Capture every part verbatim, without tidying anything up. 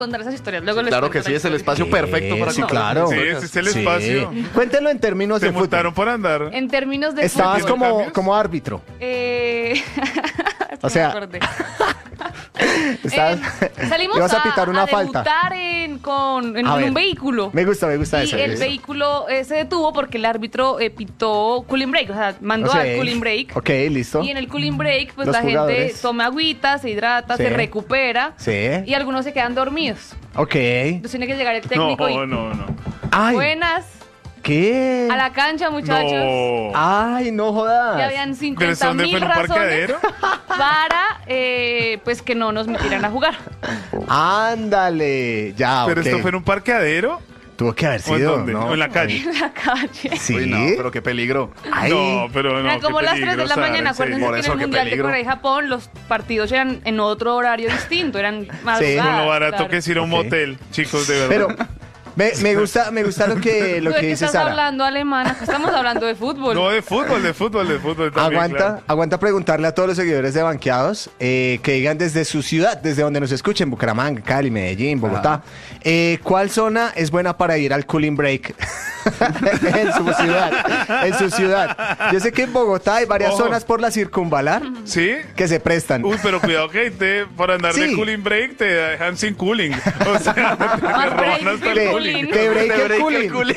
contar esas historias. Luego les Claro cuento que sí, la es el historia. espacio perfecto para Sí, contar. claro. Sí, ese es el Sí. espacio. Cuéntenlo en términos Te de fútbol. multaron por andar. En términos de Estabas fútbol. como, ¿Cambios? como árbitro. Eh... O sea, me acordé. Estabas, Eh, salimos ibas a pitar una a falta. debutar en, con, en A un ver. vehículo. Me gusta, me gusta Y eso. el eso. vehículo eh, se detuvo porque el árbitro eh, pitó cooling break, o sea, mandó Ok. al cooling break. Ok, listo. Y en el cooling break, pues Los la gente jugadores. toma agüita, se hidrata, Sí. se recupera. Sí. Y algunos se quedan dormidos. Ok. Entonces tiene que llegar el No, técnico y... no, no. Ay, Buenas, ¿qué? a la cancha, muchachos. No. Ay, no jodas. Ya habían ¿Pero cincuenta dónde mil fue en un razones parqueadero? para eh, pues que no nos metieran a jugar. Ándale, ya, ¿Pero ok. esto fue en un parqueadero? Tuvo que haber ¿O en sido, dónde? ¿no? ¿O en la calle? En la calle. Sí. Uy, no, pero qué peligro. Ay. No, pero no. Eran como qué las tres de peligro, la Sara, mañana. en serio. Acuérdense Por que en eso, el qué Mundial de peligro. Corea y Japón los partidos eran en otro horario distinto, eran más Con lo barato claro. que es ir a un Ok. motel, chicos, de verdad. Pero me, me gusta, me gusta lo que, lo ¿Tú de que qué dice estás Sara. hablando, alemana? Estamos hablando de fútbol. No, de fútbol, de fútbol, de fútbol también, Aguanta, claro. aguanta preguntarle a todos los seguidores de Banqueados eh, que digan desde su ciudad, desde donde nos escuchen, Bucaramanga, Cali, Medellín, Bogotá, eh, ¿cuál zona es buena para ir al cooling break? En su ciudad, en su ciudad. Yo sé que en Bogotá hay varias Ojo. zonas por la circunvalar ¿Sí? que se prestan. Uy, pero cuidado que te, por andar Sí. de cooling break te dejan sin cooling. O sea, te, te Más roban break hasta que el Te, cooling. te break Te el break el cooling. cooling.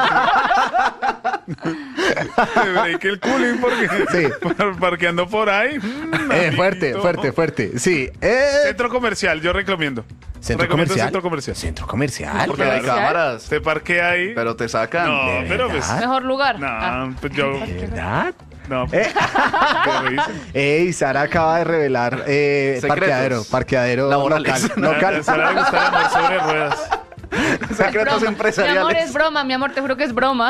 Te break el cooling porque Sí. par- parqueando por ahí. mm, Eh, fuerte, amiguito. fuerte, fuerte. Sí. Eh, Centro comercial, yo recomiendo. ¿Centro Recomiendo comercial? centro comercial. Centro comercial. Porque hay Comercial. cámaras. Te parquea ahí. Pero te sacan. no, ¿de pero pues. verdad? Mejor lugar. No, Ah. pues yo. ¿De verdad? No, Eh. ¿qué dicen? Ey, Sara acaba de revelar eh, Secretos. parqueadero, parqueadero Laborales. local. local. A Sara le gusta el amor sobre ruedas. Secretos Mi amor, empresariales. es broma, mi amor, te juro que es broma.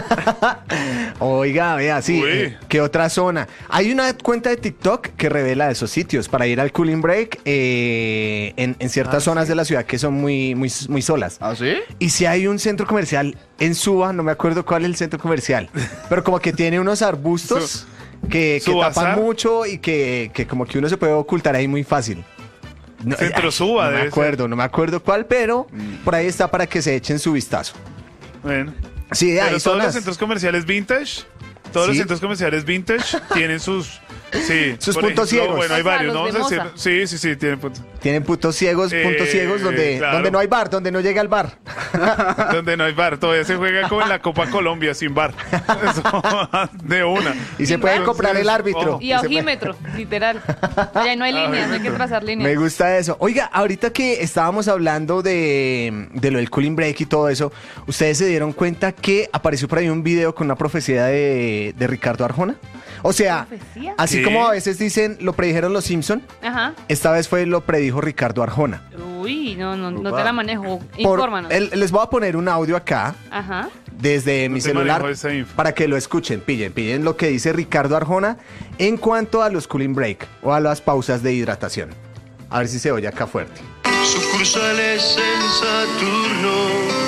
Oiga, vea, sí. Uy. eh, ¿Qué otra zona? Hay una cuenta de TikTok que revela esos sitios para ir al cooling break eh, en, en ciertas zonas de la ciudad que son muy, muy, muy solas. ¿Ah, sí? Y si hay un centro comercial en Suba, no me acuerdo cuál es el centro comercial, pero como que tiene unos arbustos que, que ¿Subazar? tapan mucho y que, que como que uno se puede ocultar ahí muy fácil. No, Centro ay, Suba no me debe acuerdo, no me acuerdo cuál, pero por ahí está para que se echen su vistazo. Bueno. Sí, Pero hay todos zonas. los centros comerciales vintage, todos los Sí. centros comerciales vintage tienen sus, sí, Sus por puntos ejemplo, ciegos. Bueno, hay O sea, varios, los ¿no? de Vamos a decir, Moza. sí, sí, sí, tienen puntos. Tienen puntos ciegos, puntos Eh, ciegos donde, claro. donde no hay bar, donde no llega el bar. Donde no hay bar, todavía se juega como en la Copa Colombia sin bar. Eso, de una. Y se puede bar. comprar el árbitro. Ojo. Y a se puede- ojímetro, literal. Allá no hay líneas, no hay que trazar líneas. Me gusta eso. Oiga, ahorita que estábamos hablando de, de lo del cooling break y todo eso, ¿ustedes se dieron cuenta que apareció por ahí un video con una profecía de, de Ricardo Arjona? O sea, ¿Profecía? así ¿Qué? como a veces dicen, lo predijeron los Simpson, Ajá. esta vez fue lo predijo Ricardo Arjona. Uy, no, no, no Upa. te la manejo. Por- Infórmanos. el- les voy a poner un audio acá Ajá. desde mi te celular manejo esa info. para que lo escuchen, pillen, pillen lo que dice Ricardo Arjona en cuanto a los cooling break o a las pausas de hidratación. A ver si se oye acá fuerte. Sucursales en Saturno.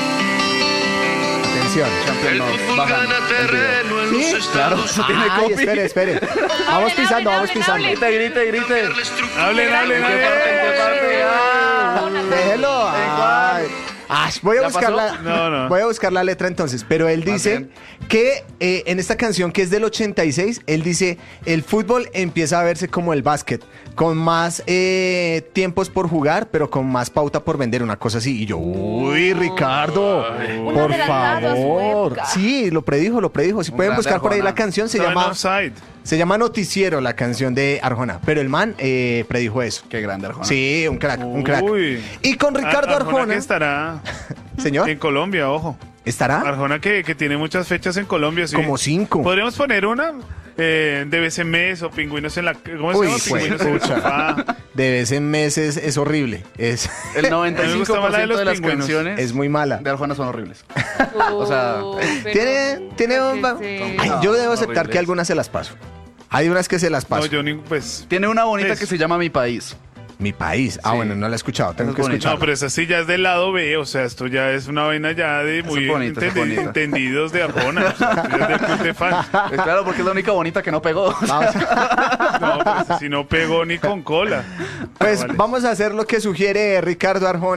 Atención. El fútbol gana terreno en los ¿Sí? estados. Eso tiene Ay, copy. espere, espere. Vamos Hablen, pisando, hablen, vamos hablen, pisando. hablen. Grite, grite, grite. Cambiar la estructura. Hablen, hablen, ¿En qué parte? ¿En qué parte? Ah. Déjelo. Ay. Ay, voy a ¿Ya buscar pasó? la, No, no. voy a buscar la letra entonces, pero él Más dice bien. que eh, en esta canción que es del ochenta y seis, él dice, el fútbol empieza a verse como el básquet, con más eh, tiempos por jugar, pero con más pauta por vender, una cosa así. Y yo, uy, Ricardo, Un por adelantado a su favor. época. Sí, lo predijo, lo predijo. Si Un pueden grande buscar por ahí Arjona. la canción, se Estaba en llama, offside. se llama Noticiero, la canción de Arjona, pero el man eh, predijo eso. Qué grande, Arjona. Sí, un crack, un crack. Uy. Y con Ricardo Ar- Arjona, que estará señor, en Colombia, ojo. ¿estará? Arjona que, que tiene muchas fechas en Colombia, sí. Como cinco. Podríamos poner una eh, de vez en mes o pingüinos en la... ¿Cómo se Uy, llama? fue, Pingüinos en el pucha. sofá. De vez en meses es horrible. Es, El noventa y A mí me cinco gusta más por la de ciento los de las pingüinos. canciones es muy mala. de Arjona son horribles. O sea, Tiene, tiene un... que Ay, No, yo debo aceptar horribles. que algunas se las paso. Hay unas que se las No, paso. yo ni... Pues... Tiene una bonita Pues- que se llama Mi País. Mi país. Ah, Sí. bueno, no la he escuchado. Tengo Eso es que bonito. escucharla. No, pero esa sí ya es del lado B, o sea, esto ya es una vaina ya de muy es bonito, eso es entendi- bonito. entendidos de Arjona. O sea, esto ya es del club de fans. Es claro, porque es la única bonita que no pegó. Vamos, No, pues si no pegó ni con cola. pues Vale. vamos a hacer lo que sugiere Ricardo Arjona.